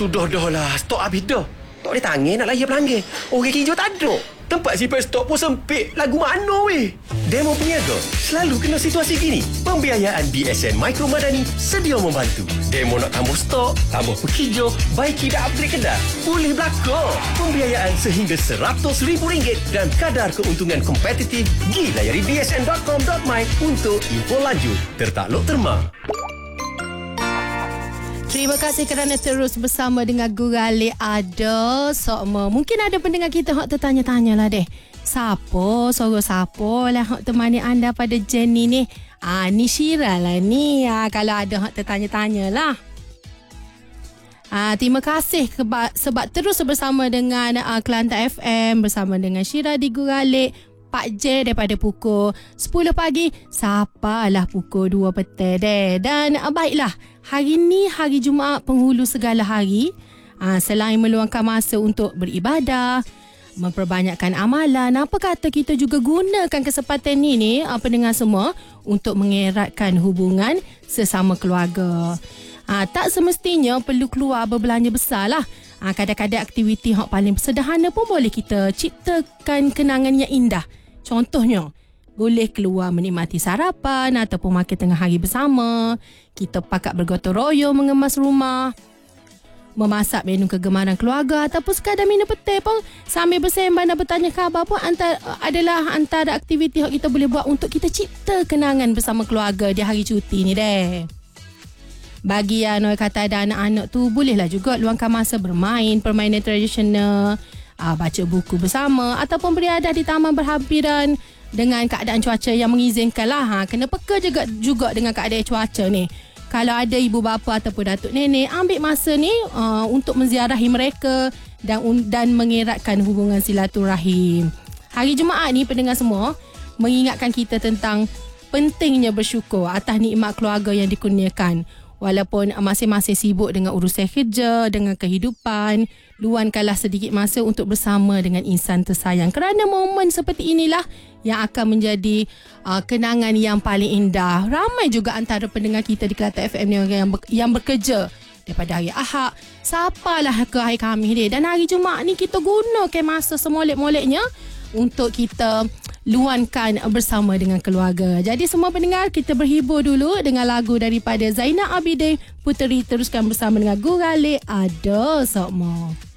Sudah dah lah. Stok habis dah. Tak boleh tangan nak layar pelanggan. Orang hijau tak ada. Tempat simpan stok pun sempit. Lagu mana weh? Demo Peniaga selalu kena situasi gini. Pembiayaan BSN Micro Madani sedia membantu. Demo nak tambah stok, tambah penghijau, baiki dan upgrade kedai. Boleh belaka. Pembiayaan sehingga RM100,000 dan kadar keuntungan kompetitif. Pergi layari bsn.com.my untuk info lanjut. Tertakluk terma. Terima kasih kerana terus bersama dengan Gurale Ada Sokma. Mungkin ada pendengar kita hak tertanya-tanya lah deh. Siapa lah hak temani anda pada Jenny ni? Ni Syira lah ni. Kalau ada hak tertanya-tanya lah. Terima kasih sebab terus bersama dengan Kelantan FM, bersama dengan Syira di Gurale. Pak J daripada pukul 10 pagi sampailah pukul 2 petang deh. Dan baiklah, hari ni hari Jumaat penghulu segala hari. Selain meluangkan masa untuk beribadah, memperbanyakkan amalan, apa kata kita juga gunakan kesempatan ni pendengar semua untuk mengeratkan hubungan sesama keluarga. Tak semestinya perlu keluar berbelanja besar lah. Kadang-kadang aktiviti yang paling sederhana pun boleh kita ciptakan kenangan yang indah. Contohnya, boleh keluar menikmati sarapan ataupun makan tengah hari bersama. Kita pakat bergotong royong mengemas rumah, memasak menu kegemaran keluarga ataupun sekadar minum petai pun sambil bersembang dan bertanya khabar pun adalah antara aktiviti yang kita boleh buat untuk kita cipta kenangan bersama keluarga di hari cuti ni deh. Bagi yang kata ada anak-anak tu, bolehlah juga luangkan masa bermain permainan tradisional, baca buku bersama ataupun beriadah di taman berhampiran dengan keadaan cuaca yang mengizinkan lah. Kena peka juga dengan keadaan cuaca ni. Kalau ada ibu bapa ataupun datuk nenek, ambil masa ni untuk menziarahi mereka dan mengeratkan hubungan silaturahim. Hari Jumaat ni pendengar semua mengingatkan kita tentang pentingnya bersyukur atas nikmat keluarga yang dikurniakan. Walaupun masing-masing sibuk dengan urusan kerja, dengan kehidupan, luangkanlah sedikit masa untuk bersama dengan insan tersayang. Kerana momen seperti inilah yang akan menjadi kenangan yang paling indah. Ramai juga antara pendengar kita di Kelantan FM yang bekerja daripada hari Ahad sampailah ke hari Khamis ni. Dan hari Jumaat ni kita gunakan masa semolek-moleknya untuk kita luangkan bersama dengan keluarga. Jadi semua pendengar, kita berhibur dulu dengan lagu daripada Zainal Abidin Puteri. Teruskan bersama dengan Gurale Ada Sokma.